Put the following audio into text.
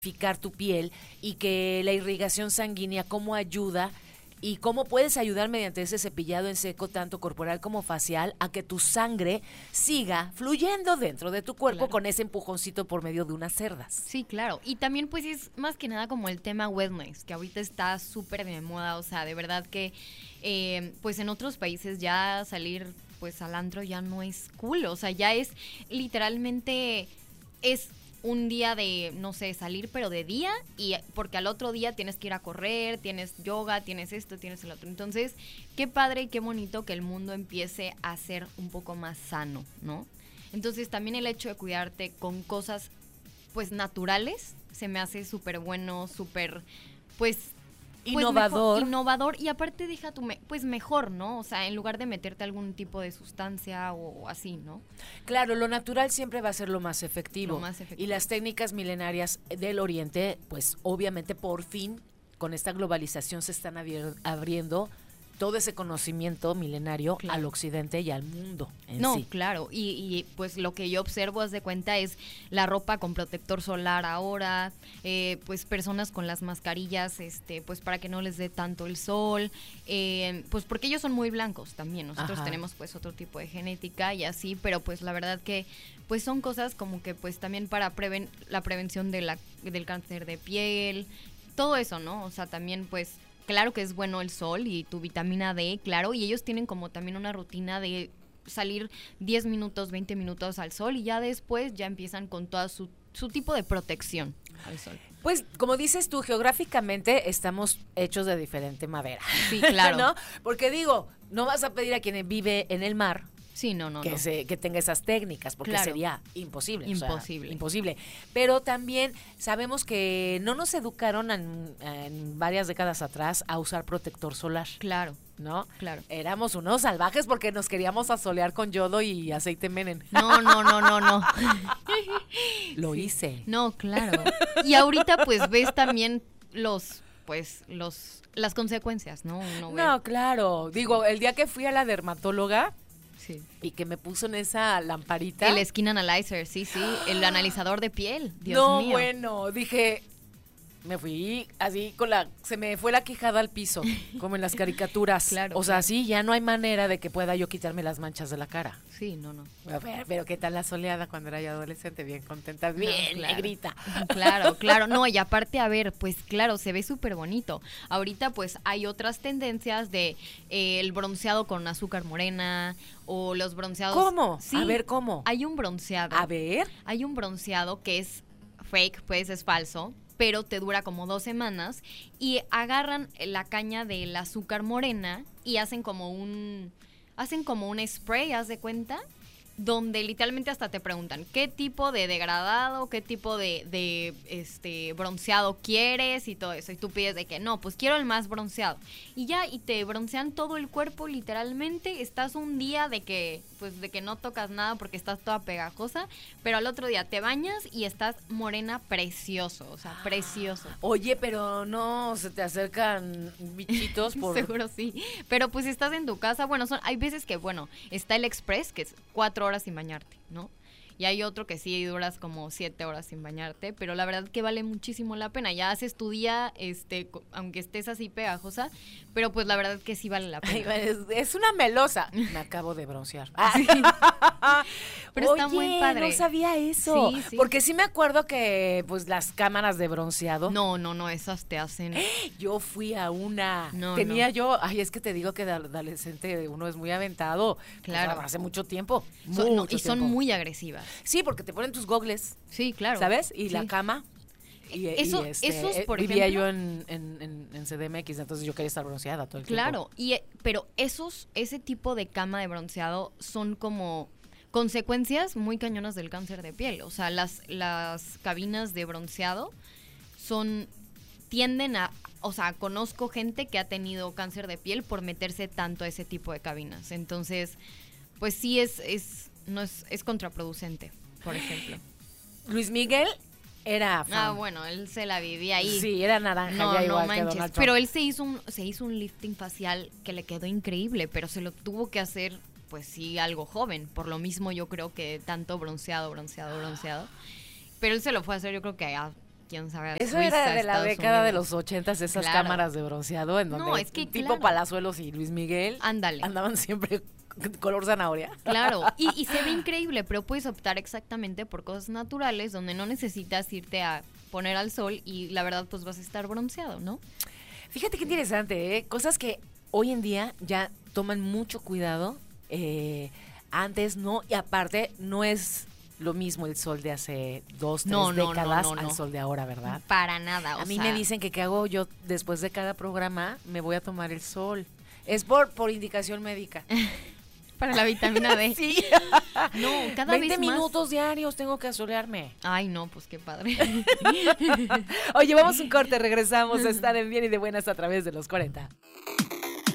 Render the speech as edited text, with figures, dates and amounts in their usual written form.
tu piel y que la irrigación sanguínea, cómo ayuda y cómo puedes ayudar mediante ese cepillado en seco, tanto corporal como facial, a que tu sangre siga fluyendo dentro de tu cuerpo con ese empujoncito por medio de unas cerdas. Sí, claro. Y también pues es más que nada como el tema wellness, que ahorita está súper de moda, o sea, de verdad que pues en otros países ya salir pues al antro ya no es cool, o sea, ya es literalmente es un día de, no sé, salir pero de día y porque al otro día tienes que ir a correr, tienes yoga, tienes esto, tienes el otro. Entonces, qué padre y qué bonito que el mundo empiece a ser un poco más sano, ¿no? Entonces, también el hecho de cuidarte con cosas, pues, naturales, se me hace súper bueno, súper, pues... Innovador. Mejor, innovador y aparte deja tu, pues mejor, ¿no? O sea, en lugar de meterte algún tipo de sustancia o así, ¿no? Claro, lo natural siempre va a ser lo más efectivo. Lo más efectivo. Y las técnicas milenarias del Oriente, pues obviamente por fin, con esta globalización se están abriendo todo ese conocimiento milenario al occidente y al mundo en sí. Claro, y pues lo que yo observo, haz de cuenta, es la ropa con protector solar ahora, pues personas con las mascarillas, pues para que no les dé tanto el sol, pues porque ellos son muy blancos también, nosotros tenemos pues otro tipo de genética y así, pero pues la verdad que pues son cosas como que pues también para la prevención del cáncer de piel, todo eso, ¿no? O sea, también pues... Claro que es bueno el sol y tu vitamina D, claro, y ellos tienen como también una rutina de salir 10 minutos, 20 minutos al sol y ya después ya empiezan con toda su tipo de protección al sol. Pues, como dices tú, geográficamente estamos hechos de diferente madera. Sí, claro. ¿No? Porque digo, no vas a pedir a quien vive en el mar sí, no. que tenga esas técnicas, porque sería imposible. Imposible. O sea, imposible. Pero también sabemos que no nos educaron en varias décadas atrás a usar protector solar. Claro. ¿No? Claro. Éramos unos salvajes porque nos queríamos asolear con yodo y aceite Menem. No. Lo hice. No, claro. Y ahorita pues ves también las consecuencias, ¿no? No, claro. Digo, el día que fui a la dermatóloga, sí. Y que me puso en esa lamparita. El Skin Analyzer, sí, el analizador de piel, Dios mío. No, bueno, dije, me fui así se me fue la quijada al piso, como en las caricaturas. Claro. O sea, sí, ya no hay manera de que pueda yo quitarme las manchas de la cara. Sí, no. A ver, pero ¿qué tal la soleada cuando era yo adolescente? Bien contenta, bien claro. negrita. Claro. No, y aparte, a ver, pues claro, se ve súper bonito. Ahorita, pues, hay otras tendencias de el bronceado con azúcar morena o los bronceados. ¿Cómo? Sí, a ver, ¿cómo? Hay un bronceado. A ver. Hay un bronceado que es fake, pues, es falso, pero te dura como 2 semanas y agarran la caña del azúcar morena y hacen como un spray, haz de cuenta, donde literalmente hasta te preguntan qué tipo de degradado, qué tipo de bronceado quieres y todo eso. Y tú pides de que no, pues quiero el más bronceado. Y ya, y te broncean todo el cuerpo literalmente. Estás un día de que no tocas nada porque estás toda pegajosa, pero al otro día te bañas y estás morena precioso, o sea, precioso. Oye, pero no se te acercan bichitos por... Seguro sí, pero pues estás en tu casa, bueno, hay veces que, bueno, está el Express, que es 4 horas sin bañarte, ¿no? Y hay otro que sí duras como 7 horas sin bañarte, pero la verdad que vale muchísimo la pena. Ya haces tu día, aunque estés así pegajosa, pero pues la verdad que sí vale la pena. Ay, es una melosa. Me acabo de broncear. Sí. Pero Oye, está muy padre. No sabía eso. Sí. Porque sí me acuerdo que pues las cámaras de bronceado. No, esas te hacen. Yo fui a una. No. Yo, es que te digo que de adolescente uno es muy aventado. Claro. Pues, hace mucho tiempo. Son muy agresivas. Sí, porque te ponen tus gogles. Sí, claro. ¿Sabes? Y sí. la cama. Esos, por vivía ejemplo, yo en CDMX, entonces yo quería estar bronceada todo el tiempo. Claro, pero ese tipo de cama de bronceado son como consecuencias muy cañonas del cáncer de piel. O sea, las cabinas de bronceado tienden a, o sea, conozco gente que ha tenido cáncer de piel por meterse tanto a ese tipo de cabinas. Entonces, pues sí es contraproducente, por ejemplo. Luis Miguel era fan. Bueno, él se la vivía ahí. Sí, era naranja, ya igual que Donald Trump. Pero él se hizo un lifting facial que le quedó increíble, pero se lo tuvo que hacer, pues sí, algo joven. Por lo mismo yo creo que tanto bronceado. Pero él se lo fue a hacer, yo creo que a quién sabe. Eso Suiza, era de la Estados década de Unidos. los 80s, esas Claro. cámaras de bronceado en donde No, es que, tipo claro. Palazuelos y Luis Miguel Ándale. andaban siempre color zanahoria. Claro, y se ve increíble, pero puedes optar exactamente por cosas naturales donde no necesitas irte a poner al sol y la verdad pues vas a estar bronceado, ¿no? Fíjate qué interesante, ¿eh? Cosas que hoy en día ya toman mucho cuidado. Antes no, y aparte no es lo mismo el sol de hace 2, 3 décadas no. al sol de ahora, ¿verdad? Para nada. A mí me dicen que qué hago yo después de cada programa, me voy a tomar el sol. Es por indicación médica. para la vitamina D. Sí. No, cada 20 vez más. minutos diarios tengo que asolearme. Ay, no, pues qué padre. Oye, vamos un corte, regresamos a estar en Bien y de Buenas a través de los 40.